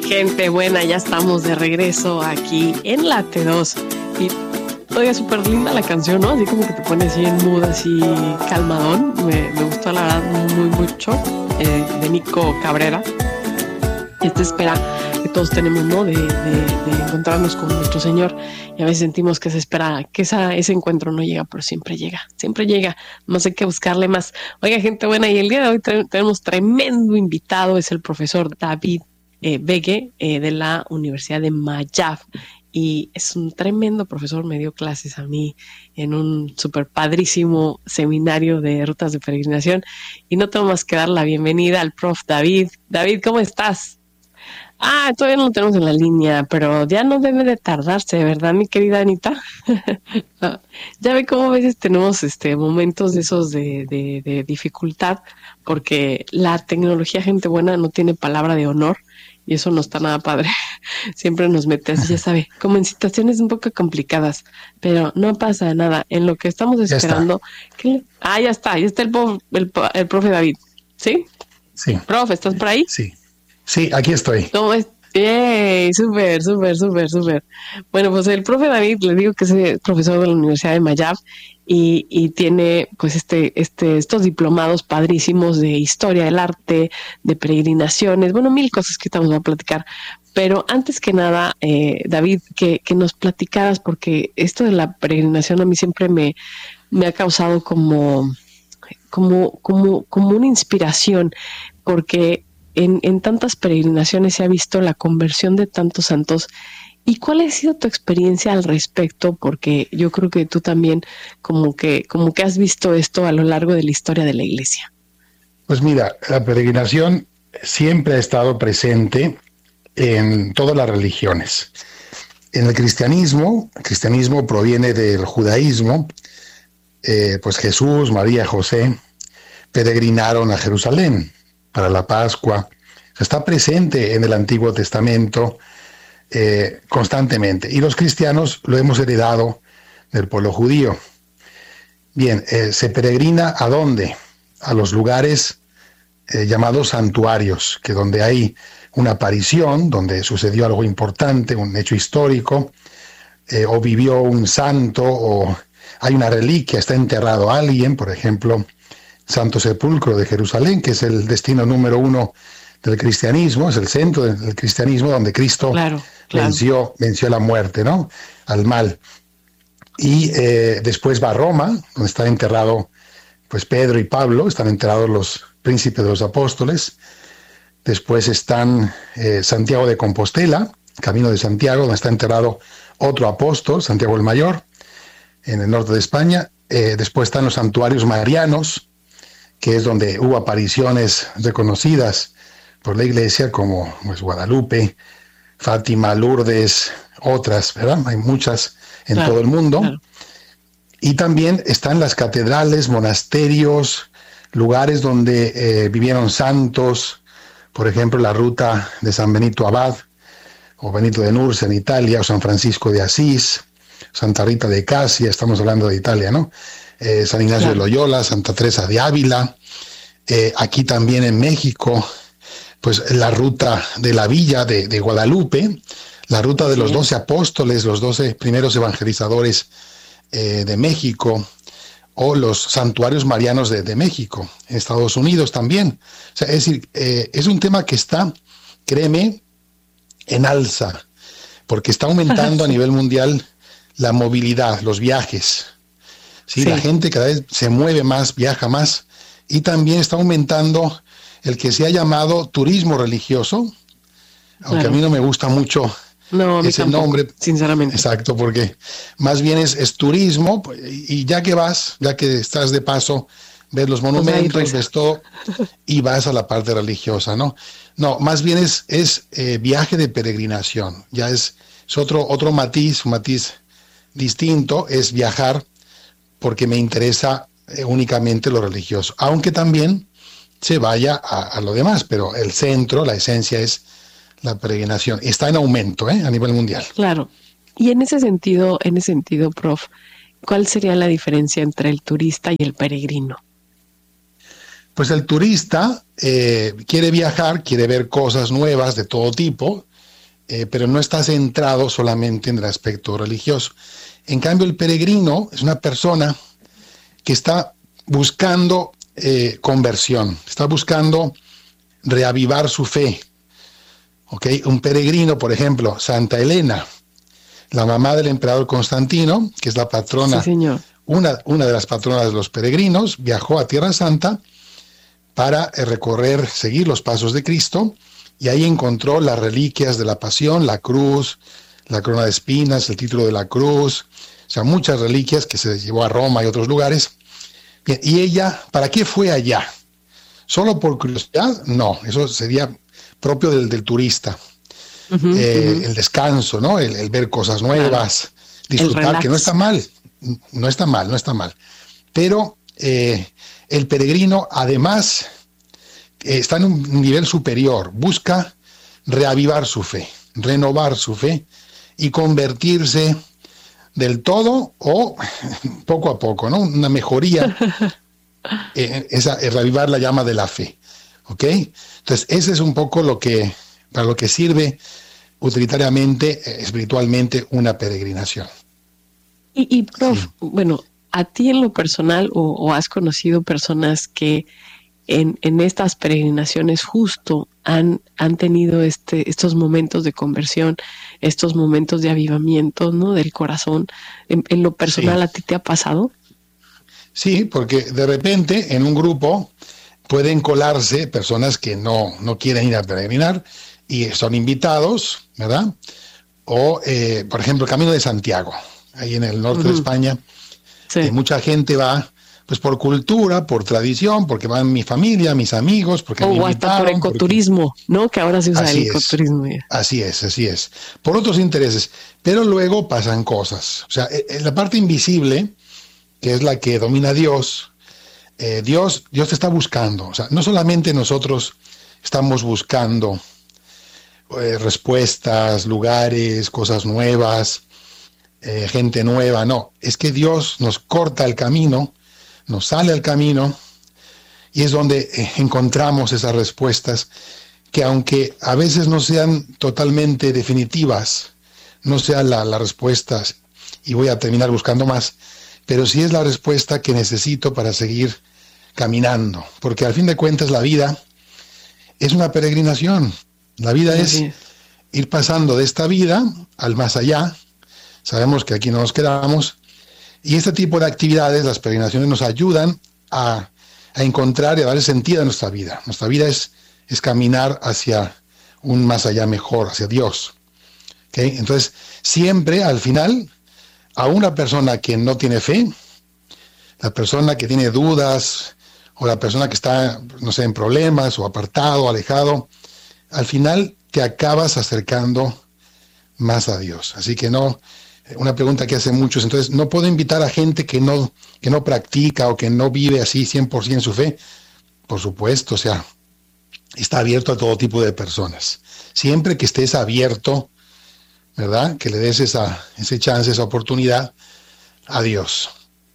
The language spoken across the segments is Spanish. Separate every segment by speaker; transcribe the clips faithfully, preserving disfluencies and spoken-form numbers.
Speaker 1: Gente buena, ya estamos de regreso aquí en la T dos. Y todavía súper linda la canción, ¿no? Así como que te pone así en mood, así calmadón. Me, me gustó la verdad muy mucho. Eh, de Nico Cabrera. Esta espera que todos tenemos, ¿no? De, de, de encontrarnos con nuestro Señor. Y a veces sentimos que se espera, que esa, ese encuentro no llega, pero siempre llega, siempre llega. No sé qué buscarle más. Oiga, gente buena, y el día de hoy tre- tenemos tremendo invitado. Es el profesor David eh, Begue eh, de la Universidad de Mayab. Y es un tremendo profesor, me dio clases a mí en un súper padrísimo seminario de rutas de peregrinación. Y no tengo más que dar la bienvenida al prof David. David, ¿cómo estás? Ah, todavía no lo tenemos en la línea, pero ya no debe de tardarse, ¿verdad, mi querida Anita? No, ya ve cómo a veces tenemos este momentos de esos de, de, de dificultad, porque la tecnología, gente buena, no tiene palabra de honor y eso no está nada padre. Siempre nos mete así, ya sabe, como en situaciones un poco complicadas, pero no pasa nada. En lo que estamos esperando, ¿qué? Ah, ya está, ya está el, po- el, po- el profe David, ¿sí?
Speaker 2: Sí.
Speaker 1: Profe, ¿estás por ahí?
Speaker 2: Sí. Sí, aquí estoy.
Speaker 1: ¿Cómo es? ¡Yay! Súper, súper, súper, súper. Bueno, pues el profe David, le digo que es profesor de la Universidad de Mayab y, y tiene pues este, este, estos diplomados padrísimos de historia del arte, de peregrinaciones, bueno, mil cosas que estamos a platicar. Pero antes que nada, eh, David, que, que nos platicaras, porque esto de la peregrinación a mí siempre me, me ha causado como, como, como, como una inspiración, porque En, en tantas peregrinaciones se ha visto la conversión de tantos santos. ¿Y cuál ha sido tu experiencia al respecto? Porque yo creo que tú también como que, como que has visto esto a lo largo de la historia de la Iglesia.
Speaker 2: Pues mira, la peregrinación siempre ha estado presente en todas las religiones. En el cristianismo, el cristianismo proviene del judaísmo, eh, pues Jesús, María, José peregrinaron a Jerusalén para la Pascua. Está presente en el Antiguo Testamento eh, constantemente. Y los cristianos lo hemos heredado del pueblo judío. Bien, eh, ¿se peregrina a dónde? A los lugares eh, llamados santuarios, que donde hay una aparición, donde sucedió algo importante, un hecho histórico, eh, o vivió un santo, o hay una reliquia, está enterrado alguien, por ejemplo, Santo Sepulcro de Jerusalén, que es el destino número uno del cristianismo, es el centro del cristianismo donde Cristo
Speaker 1: claro, claro.
Speaker 2: venció, venció la muerte, ¿no? Al mal. Y eh, después va a Roma, donde está enterrado pues Pedro y Pablo, están enterrados los príncipes de los apóstoles. Después están eh, Santiago de Compostela, Camino de Santiago, donde está enterrado otro apóstol, Santiago el Mayor, en el norte de España. Eh, después están los santuarios marianos, que es donde hubo apariciones reconocidas por la Iglesia, como pues, Guadalupe, Fátima, Lourdes, otras, ¿verdad? Hay muchas en claro, todo el mundo. Claro. Y también están las catedrales, monasterios, lugares donde eh, vivieron santos, por ejemplo, la ruta de San Benito Abad, o Benito de Nursia en Italia, o San Francisco de Asís, Santa Rita de Casia, estamos hablando de Italia, ¿no? Eh, San Ignacio claro. de Loyola, Santa Teresa de Ávila, eh, aquí también en México, pues la ruta de la villa de, de Guadalupe, la ruta de sí. los doce apóstoles, los doce primeros evangelizadores eh, de México, o los santuarios marianos de, de México, en Estados Unidos también. O sea, es decir, eh, es un tema que está, créeme, en alza, porque está aumentando sí. a nivel mundial la movilidad, los viajes. ¿sí? Sí. La gente cada vez se mueve más, viaja más, y también está aumentando el que se ha llamado turismo religioso, aunque claro. a mí no me gusta mucho
Speaker 1: no,
Speaker 2: ese tampoco, nombre.
Speaker 1: Sinceramente.
Speaker 2: Exacto, porque más bien es, es turismo, y ya que vas, ya que estás de paso, ves los monumentos, pues ves todo, y vas a la parte religiosa, ¿no? No, más bien es, es eh, viaje de peregrinación, ya es, es otro, otro matiz, un matiz distinto, es viajar porque me interesa eh, únicamente lo religioso, aunque también se vaya a, a lo demás, pero el centro, la esencia es la peregrinación. Está en aumento, ¿eh? A nivel mundial.
Speaker 1: Claro. Y en ese sentido, en ese sentido, prof, ¿cuál sería la diferencia entre el turista y el peregrino?
Speaker 2: Pues el turista eh, quiere viajar, quiere ver cosas nuevas de todo tipo, eh, pero no está centrado solamente en el aspecto religioso. En cambio, el peregrino es una persona que está buscando eh, conversión, está buscando reavivar su fe. ¿Okay? Un peregrino, por ejemplo, Santa Elena, la mamá del emperador Constantino, que es la patrona,
Speaker 1: sí, señor.
Speaker 2: Una, una de las patronas de los peregrinos, viajó a Tierra Santa para eh, recorrer, seguir los pasos de Cristo, y ahí encontró las reliquias de la pasión, la cruz, la corona de espinas, el título de la cruz, o sea, muchas reliquias que se llevó a Roma y otros lugares. Bien, y ella, ¿para qué fue allá? ¿Solo por curiosidad? No, eso sería propio del, del turista. Uh-huh, eh, uh-huh. El descanso, ¿no? El, el ver cosas nuevas, claro. Disfrutar, que no está mal, no está mal, no está mal. Pero eh, el peregrino, además, eh, está en un nivel superior, busca reavivar su fe, renovar su fe y convertirse del todo o poco a poco, ¿no? Una mejoría, eh, esa, es reavivar la llama de la fe, ¿ok? Entonces, ese es un poco lo que, para lo que sirve utilitariamente, eh, espiritualmente, una peregrinación.
Speaker 1: Y, y prof, sí. Bueno, ¿a ti en lo personal o, o has conocido personas que en, en estas peregrinaciones justo han, han tenido este, estos momentos de conversión, estos momentos de avivamiento, ¿no? Del corazón? ¿En, en lo personal sí. A ti te ha pasado?
Speaker 2: Sí, porque de repente en un grupo pueden colarse personas que no, no quieren ir a peregrinar y son invitados, ¿verdad? O, eh, por ejemplo, el Camino de Santiago, ahí en el norte uh-huh. de España, sí. eh, mucha gente va pues por cultura, por tradición, porque van mi familia, mis amigos, porque
Speaker 1: o
Speaker 2: me
Speaker 1: hasta por ecoturismo, porque... ¿no? Que ahora se usa así el ecoturismo.
Speaker 2: Es, así es, así es. Por otros intereses. Pero luego pasan cosas. O sea, en la parte invisible, que es la que domina Dios, eh, Dios, Dios te está buscando. O sea, no solamente nosotros estamos buscando eh, respuestas, lugares, cosas nuevas, eh, gente nueva, no. Es que Dios nos corta el camino, nos sale al camino y es donde eh, encontramos esas respuestas que, aunque a veces no sean totalmente definitivas, no sean las la respuestas y voy a terminar buscando más, pero sí es la respuesta que necesito para seguir caminando, porque al fin de cuentas la vida es una peregrinación. La vida sí, es sí. ir pasando de esta vida al más allá. Sabemos que aquí no nos quedamos. Y este tipo de actividades, las peregrinaciones, nos ayudan a, a encontrar y a dar sentido a nuestra vida. Nuestra vida es, es caminar hacia un más allá mejor, hacia Dios. ¿Okay? Entonces, siempre al final, a una persona que no tiene fe, la persona que tiene dudas, o la persona que está, no sé, en problemas, o apartado, alejado, al final te acabas acercando más a Dios. Así que no... Una pregunta que hacen muchos, entonces, ¿no puedo invitar a gente que no, que no practica o que no vive así cien por ciento su fe? Por supuesto, o sea, está abierto a todo tipo de personas. Siempre que estés abierto, ¿verdad? Que le des esa, ese chance, esa oportunidad a Dios.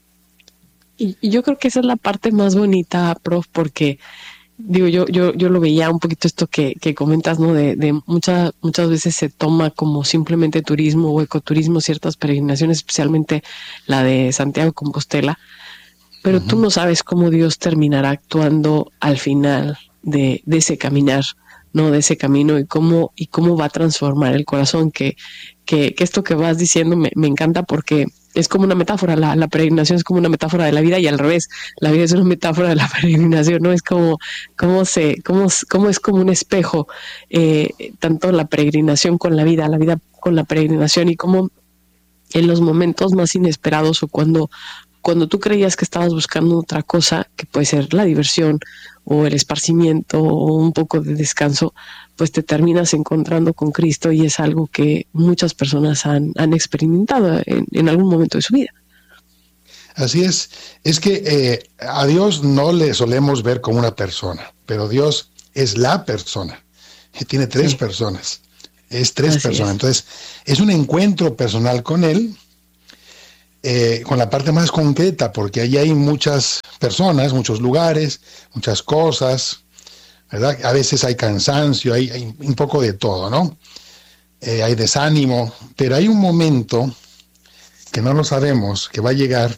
Speaker 1: Y, y yo creo que esa es la parte más bonita, prof, porque... Digo, yo, yo, yo lo veía un poquito esto que, que comentas, ¿no? De, de muchas, muchas veces se toma como simplemente turismo o ecoturismo ciertas peregrinaciones, especialmente la de Santiago de Compostela, pero uh-huh. tú no sabes cómo Dios terminará actuando al final de, de ese caminar, ¿no? De ese camino y cómo, y cómo va a transformar el corazón, que, que, que esto que vas diciendo me, me encanta porque es como una metáfora, la, la peregrinación es como una metáfora de la vida y al revés, la vida es una metáfora de la peregrinación, ¿no? Es como, como, se, como, como es como un espejo, eh, tanto la peregrinación con la vida, la vida con la peregrinación y como en los momentos más inesperados o cuando, cuando tú creías que estabas buscando otra cosa, que puede ser la diversión o el esparcimiento o un poco de descanso, pues te terminas encontrando con Cristo y es algo que muchas personas han, han experimentado en, en algún momento de su vida.
Speaker 2: Así es, es que eh, a Dios no le solemos ver como una persona, pero Dios es la persona, tiene tres sí. personas, es tres Así personas, es. Entonces es un encuentro personal con Él, eh, con la parte más concreta, porque allí hay muchas personas, muchos lugares, muchas cosas, ¿verdad? A veces hay cansancio, hay, hay un poco de todo, ¿no? eh, hay desánimo, pero hay un momento que no lo sabemos, que va a llegar,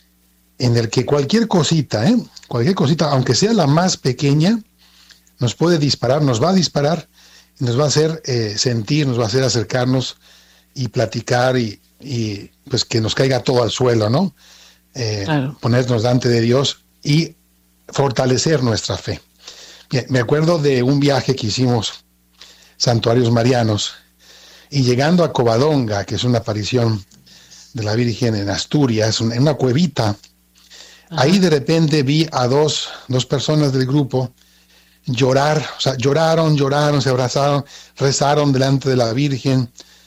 Speaker 2: en el que cualquier cosita, ¿eh? cualquier cosita, aunque sea la más pequeña, nos puede disparar, nos va a disparar, y nos va a hacer eh, sentir, nos va a hacer acercarnos y platicar y, y pues que nos caiga todo al suelo, ¿no? Eh, claro. Ponernos delante de Dios y fortalecer nuestra fe. Bien, me acuerdo de un viaje que hicimos, Santuarios Marianos, y llegando a Covadonga, que es una aparición de la Virgen en Asturias, en una cuevita, ajá, ahí de repente vi a dos, dos personas del grupo llorar, o sea, lloraron, lloraron, se abrazaron, rezaron delante de la Virgen,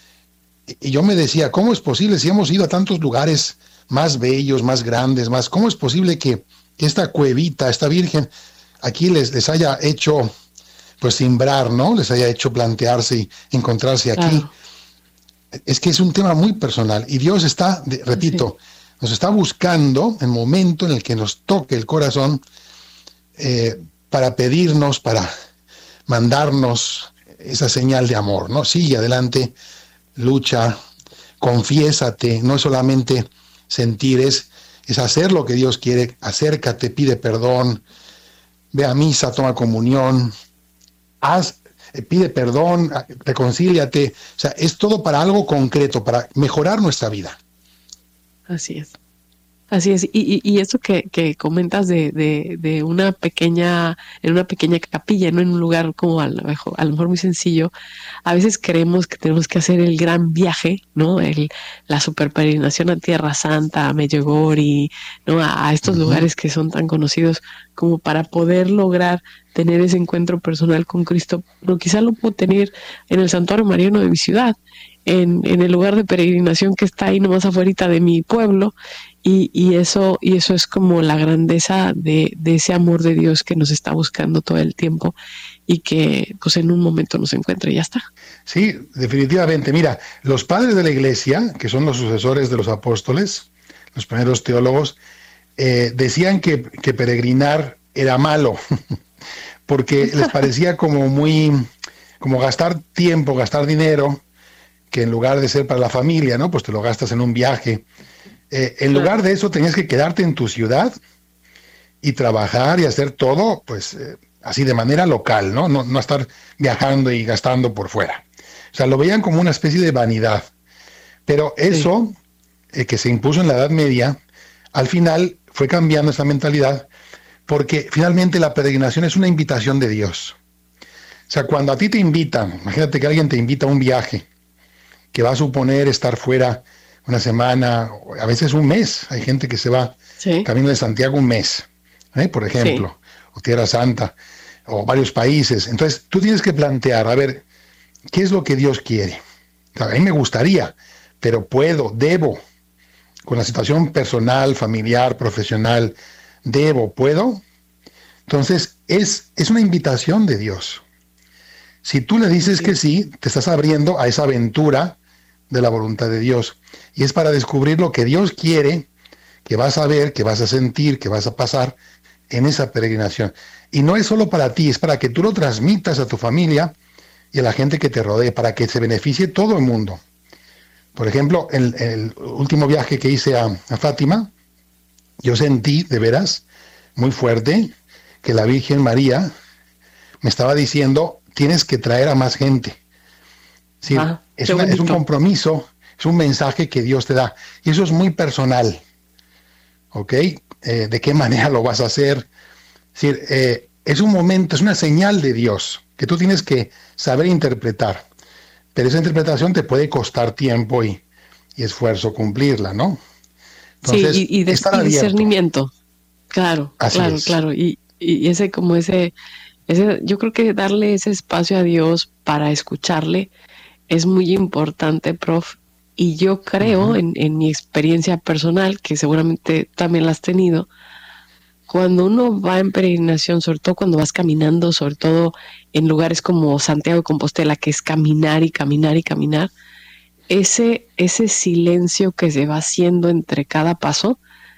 Speaker 2: y yo me decía, ¿cómo es posible si hemos ido a tantos lugares más bellos, más grandes, más, cómo es posible que esta cuevita, esta Virgen, aquí les, les haya hecho, pues, simbrar, ¿no? Les haya hecho plantearse y encontrarse aquí. Claro. Es que es un tema muy personal y Dios está, de, repito, sí, nos está buscando el momento en el que nos toque el corazón eh, para pedirnos, para mandarnos esa señal de amor, ¿no? Sigue adelante, lucha, confiésate, no es solamente sentir, es, es hacer lo que Dios quiere, acércate, pide perdón, ve a misa, toma comunión, haz, pide perdón, reconcíliate, o sea, es todo para algo concreto, para mejorar nuestra vida.
Speaker 1: Así es. Así es, y, y, y eso que, que comentas de, de, de una pequeña, en una pequeña capilla, no en un lugar como a lo mejor, a lo mejor muy sencillo, a veces creemos que tenemos que hacer el gran viaje, ¿no? El, la super peregrinación a Tierra Santa, a Medjugorje, ¿no? A, a estos uh-huh. lugares que son tan conocidos como para poder lograr tener ese encuentro personal con Cristo, pero quizá lo puedo tener en el Santuario Mariano de mi ciudad, en, en el lugar de peregrinación que está ahí nomás afuera de mi pueblo. Y, y eso y eso es como la grandeza de, de ese amor de Dios que nos está buscando todo el tiempo y que pues en un momento nos encuentra y ya está.
Speaker 2: Sí, definitivamente. Mira, los padres de la Iglesia, que son los sucesores de los apóstoles, los primeros teólogos, eh, decían que, que peregrinar era malo, porque les parecía como muy, como gastar tiempo, gastar dinero, que en lugar de ser para la familia, ¿no? Pues te lo gastas en un viaje. Eh, en lugar de eso tenías que quedarte en tu ciudad y trabajar y hacer todo, pues, eh, así de manera local, ¿no? ¿no? No estar viajando y gastando por fuera. O sea, lo veían como una especie de vanidad. Pero eso, sí. eh, que se impuso en la Edad Media, al final fue cambiando esa mentalidad, porque finalmente la peregrinación es una invitación de Dios. O sea, cuando a ti te invitan, imagínate que alguien te invita a un viaje, que va a suponer estar fuera una semana, a veces un mes. Hay gente que se va sí. camino de Santiago un mes, ¿eh? por ejemplo, sí. o Tierra Santa, o varios países. Entonces, tú tienes que plantear, a ver, ¿qué es lo que Dios quiere? O sea, a mí me gustaría, pero puedo, debo, con la situación personal, familiar, profesional, debo, puedo. Entonces, es, es una invitación de Dios. Si tú le dices sí. que sí, te estás abriendo a esa aventura de la voluntad de Dios. Y es para descubrir lo que Dios quiere, que vas a ver, que vas a sentir, que vas a pasar en esa peregrinación. Y no es solo para ti, es para que tú lo transmitas a tu familia y a la gente que te rodee, para que se beneficie todo el mundo. Por ejemplo, en el, el último viaje que hice a, a Fátima, yo sentí, de veras, muy fuerte, que la Virgen María me estaba diciendo, tienes que traer a más gente. Sí, ah, es, una, es un compromiso, es un mensaje que Dios te da. Y eso es muy personal. ¿Ok? Eh, ¿De qué manera lo vas a hacer? Es decir, eh, es un momento, es una señal de Dios que tú tienes que saber interpretar. Pero esa interpretación te puede costar tiempo y, y esfuerzo cumplirla, ¿no?
Speaker 1: Entonces, sí, y, y, de, y discernimiento. Claro, Así claro, es. claro. Y, y ese como ese, ese, yo creo que darle ese espacio a Dios para escucharle es muy importante, prof, y yo creo, uh-huh. en, en mi experiencia personal, que seguramente también la has tenido, cuando uno va en peregrinación, sobre todo cuando vas caminando, sobre todo en lugares como Santiago de Compostela, que es caminar y caminar y caminar, ese, ese silencio que se va haciendo entre cada paso,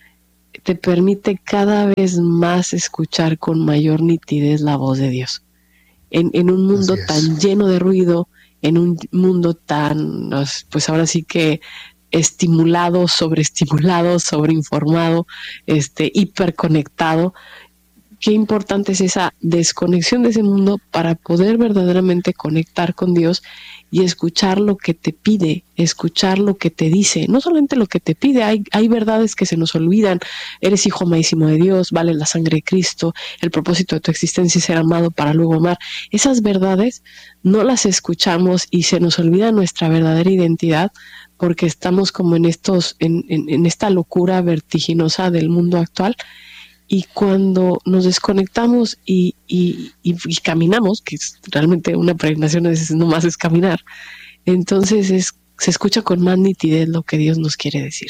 Speaker 1: te permite cada vez más escuchar con mayor nitidez la voz de Dios. En, en un mundo tan lleno de ruido, en un mundo tan, pues ahora sí que estimulado, sobreestimulado, sobreinformado, este, hiperconectado. Qué importante es esa desconexión de ese mundo para poder verdaderamente conectar con Dios y escuchar lo que te pide, escuchar lo que te dice, no solamente lo que te pide, hay, hay verdades que se nos olvidan. Eres hijo amadísimo de Dios, vale la sangre de Cristo, el propósito de tu existencia es ser amado para luego amar. Esas verdades no las escuchamos y se nos olvida nuestra verdadera identidad porque estamos como en estos, en, en, en esta locura vertiginosa del mundo actual. Y cuando nos desconectamos y, y, y, y caminamos, que es realmente una peregrinación, es, nomás es caminar, entonces es, se escucha con más nitidez lo que Dios nos quiere decir.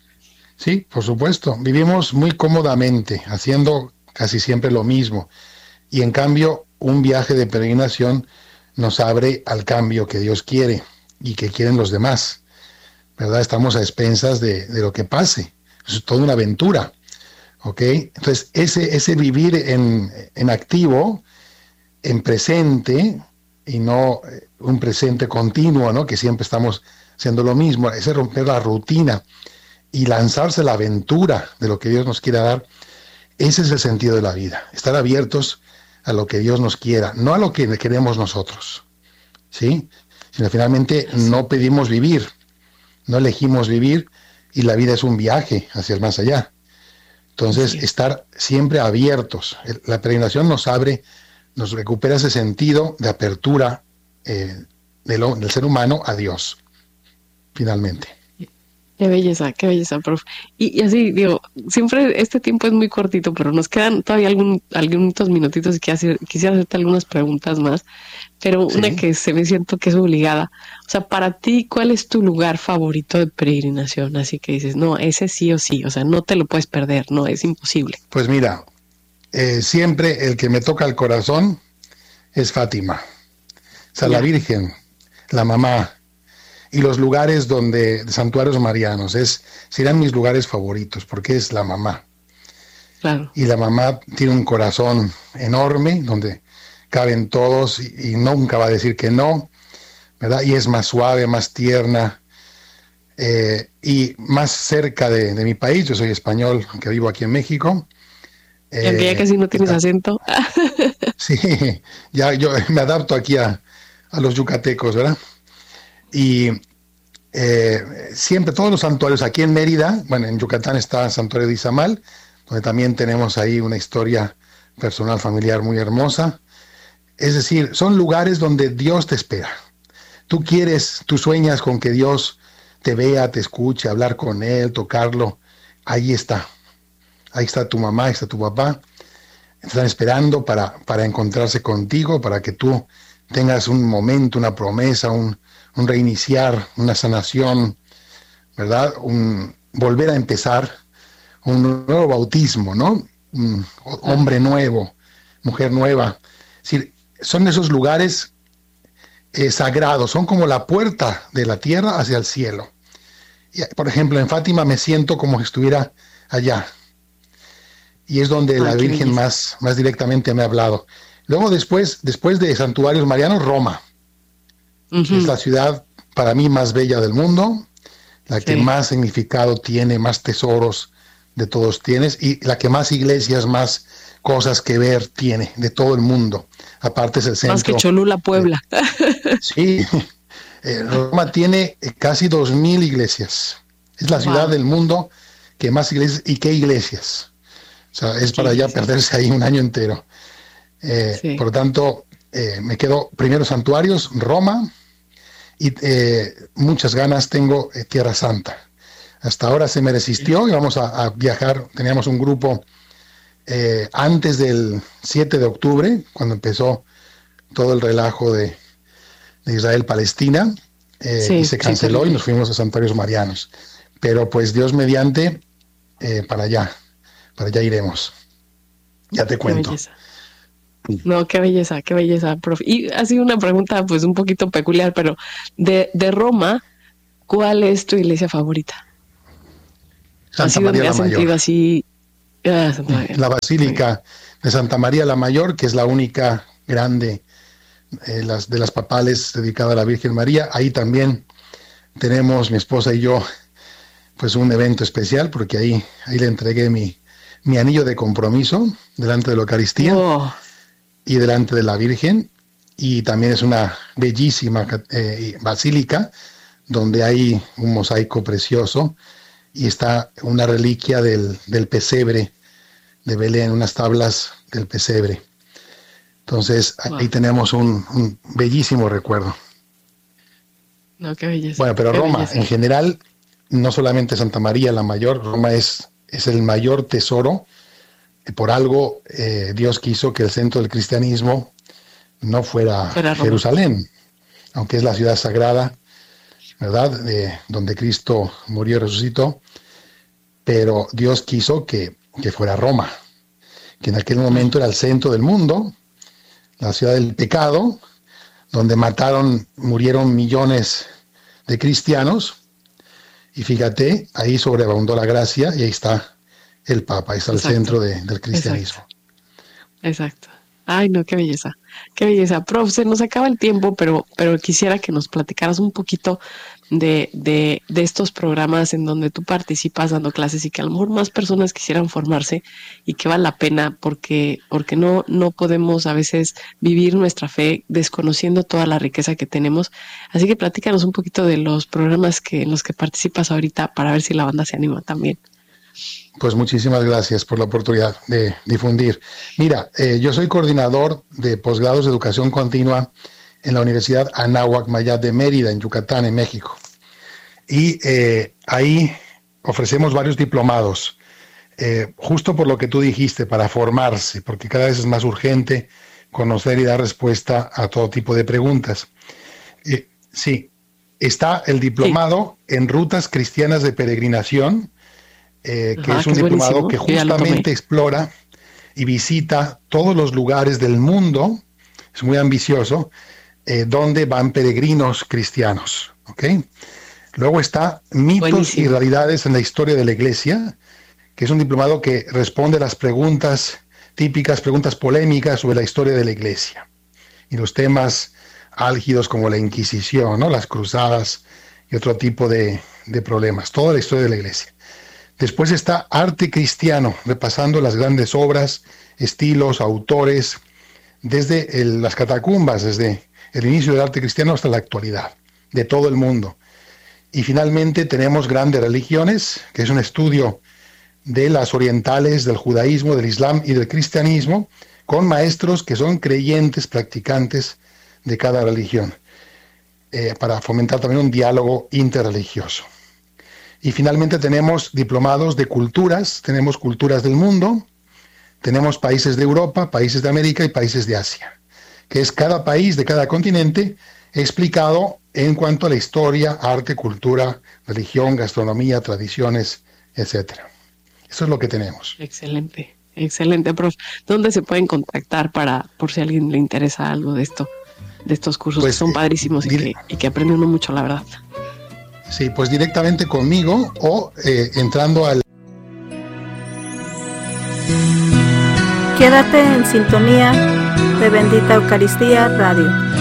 Speaker 2: Sí, por supuesto. Vivimos muy cómodamente, haciendo casi siempre lo mismo. Y en cambio, un viaje de peregrinación nos abre al cambio que Dios quiere y que quieren los demás, ¿verdad? Estamos a expensas de, de lo que pase. Es toda una aventura. ¿Ok? Entonces, ese, ese vivir en, en activo, en presente, y no un presente continuo, ¿no? Que siempre estamos haciendo lo mismo, ese romper la rutina y lanzarse a la aventura de lo que Dios nos quiera dar, ese es el sentido de la vida, estar abiertos a lo que Dios nos quiera, no a lo que queremos nosotros, ¿sí? Sino finalmente no pedimos vivir, no elegimos vivir, y la vida es un viaje hacia el más allá. Entonces, sí, estar siempre abiertos. La peregrinación nos abre, nos recupera ese sentido de apertura eh, de lo, del ser humano a Dios, finalmente.
Speaker 1: Qué belleza, qué belleza, profe. Y, y así, digo, siempre este tiempo es muy cortito, pero nos quedan todavía algún, algunos minutitos y quisiera, quisiera hacerte algunas preguntas más, pero sí, una que se me siento que es obligada. O sea, para ti, ¿cuál es tu lugar favorito de peregrinación? Así que dices, no, ese sí o sí, o sea, no te lo puedes perder, no, es imposible.
Speaker 2: Pues mira, eh, siempre el que me toca el corazón es Fátima. O sea, ya, la Virgen, la mamá, y los lugares donde, de santuarios marianos, es, serán mis lugares favoritos, porque es la mamá.
Speaker 1: Claro.
Speaker 2: Y la mamá tiene un corazón enorme, donde caben todos, y, y nunca va a decir que no, ¿verdad? Y es más suave, más tierna, eh, y más cerca de, de mi país. Yo soy español, aunque vivo aquí en México.
Speaker 1: Eh, y aunque ya casi no tienes está, acento.
Speaker 2: Sí, ya yo me adapto aquí a, a los yucatecos, ¿verdad? Y eh, siempre todos los santuarios aquí en Mérida, bueno, en Yucatán está el santuario de Izamal, donde también tenemos ahí una historia personal, familiar muy hermosa. Es decir, son lugares donde Dios te espera. Tú quieres, tú sueñas con que Dios te vea, te escuche, hablar con Él, tocarlo. Ahí está. Ahí está tu mamá, ahí está tu papá. Están esperando para, para encontrarse contigo, para que tú tengas un momento, una promesa, un un reiniciar, una sanación, ¿verdad? Un volver a empezar, un nuevo bautismo, ¿no? Un hombre nuevo, mujer nueva. Es decir, son esos lugares eh, sagrados, son como la puerta de la tierra hacia el cielo. Y, por ejemplo, en Fátima me siento como si estuviera allá. Y es donde Ay, la Virgen más, más directamente me ha hablado. Luego después, después de santuarios marianos, Roma. Uh-huh. Es la ciudad para mí más bella del mundo, la sí. que más significado tiene, más tesoros de todos tienes, y la que más iglesias, más cosas que ver tiene de todo el mundo. Aparte es el centro.
Speaker 1: Más que Cholula, Puebla.
Speaker 2: Eh, sí, eh, Roma tiene casi dos mil iglesias. Es la wow. ciudad del mundo que más iglesias, ¿y qué iglesias? O sea, es para ya perderse ahí un año entero. Eh, sí. Por lo tanto, eh, me quedo primero santuarios, Roma, y eh, muchas ganas tengo eh, Tierra Santa. Hasta ahora se me resistió y vamos a, a viajar. Teníamos un grupo eh, antes del siete de octubre, cuando empezó todo el relajo de, de Israel-Palestina, eh, sí, y se canceló sí, y nos fuimos a santuarios marianos. Pero pues Dios mediante, eh, para allá, para allá iremos. Ya te cuento.
Speaker 1: No, qué belleza, qué belleza, profe. Y ha sido una pregunta pues un poquito peculiar, pero de, de Roma, ¿cuál es tu iglesia favorita?
Speaker 2: Santa
Speaker 1: ¿Así
Speaker 2: María
Speaker 1: donde has sentido así? Ah,
Speaker 2: la Basílica de Santa María la Mayor, que es la única grande eh, las, de las papales dedicadas a la Virgen María. Ahí también tenemos, mi esposa y yo, pues un evento especial, porque ahí, ahí le entregué mi, mi anillo de compromiso delante de la Eucaristía
Speaker 1: Oh,
Speaker 2: y delante de la Virgen. Y también es una bellísima eh, basílica donde hay un mosaico precioso y está una reliquia del, del pesebre de Belén, unas tablas del pesebre. Entonces
Speaker 1: wow.
Speaker 2: ahí tenemos un, un bellísimo recuerdo.
Speaker 1: No, qué belleza.
Speaker 2: Bueno, pero
Speaker 1: qué
Speaker 2: Roma,
Speaker 1: belleza.
Speaker 2: en general, no solamente Santa María la Mayor, Roma es, es el mayor tesoro. Por algo eh, Dios quiso que el centro del cristianismo no fuera
Speaker 1: Fuera Roma.
Speaker 2: Jerusalén, aunque es la ciudad sagrada, ¿verdad? De, donde Cristo murió y resucitó, pero Dios quiso que, que fuera Roma, que en aquel momento era el centro del mundo, la ciudad del pecado, donde mataron, murieron millones de cristianos, y fíjate, ahí sobreabundó la gracia, y ahí está el Papa, ahí está el
Speaker 1: Exacto.
Speaker 2: centro de, del cristianismo.
Speaker 1: Exacto. Exacto. Ay, no, qué belleza. Qué belleza. Prof, se nos acaba el tiempo, pero, pero quisiera que nos platicaras un poquito de, de, de estos programas en donde tú participas dando clases y que a lo mejor más personas quisieran formarse y que vale la pena porque, porque no, no podemos a veces vivir nuestra fe desconociendo toda la riqueza que tenemos. Así que platícanos un poquito de los programas que, en los que participas ahorita para ver si la banda se anima también.
Speaker 2: Pues muchísimas gracias por la oportunidad de difundir. Mira, eh, yo soy coordinador de posgrados de educación continua en la Universidad Anáhuac Mayat de Mérida, en Yucatán, en México. Y eh, ahí ofrecemos varios diplomados, eh, justo por lo que tú dijiste, para formarse, porque cada vez es más urgente conocer y dar respuesta a todo tipo de preguntas. Eh, sí, está el diplomado sí. en rutas cristianas de peregrinación, Eh, que
Speaker 1: Ajá,
Speaker 2: es un
Speaker 1: que
Speaker 2: diplomado
Speaker 1: buenísimo.
Speaker 2: que justamente explora y visita todos los lugares del mundo, es muy ambicioso, eh, donde van peregrinos cristianos. ¿Okay? Luego está Mitos buenísimo. y Realidades en la Historia de la Iglesia, que es un diplomado que responde a las preguntas típicas, preguntas polémicas sobre la historia de la Iglesia y los temas álgidos como la Inquisición, ¿no? Las cruzadas y otro tipo de, de problemas, toda la historia de la Iglesia. Después está Arte Cristiano, repasando las grandes obras, estilos, autores, desde el, las catacumbas, desde el inicio del arte cristiano hasta la actualidad, de todo el mundo. Y finalmente tenemos Grandes Religiones, que es un estudio de las orientales, del judaísmo, del islam y del cristianismo, con maestros que son creyentes, practicantes de cada religión, eh, para fomentar también un diálogo interreligioso. Y finalmente tenemos diplomados de culturas, tenemos culturas del mundo, tenemos países de Europa, países de América y países de Asia, que es cada país de cada continente explicado en cuanto a la historia, arte, cultura, religión, gastronomía, tradiciones, etcétera. Eso es lo que tenemos.
Speaker 1: Excelente, excelente, prof. ¿Dónde se pueden contactar para, por si a alguien le interesa algo de esto, de estos cursos pues, que son padrísimos eh, y, que, y que aprende uno mucho, la verdad?
Speaker 2: Sí, pues directamente conmigo o eh, entrando al...
Speaker 3: Quédate en sintonía de Bendita Eucaristía Radio.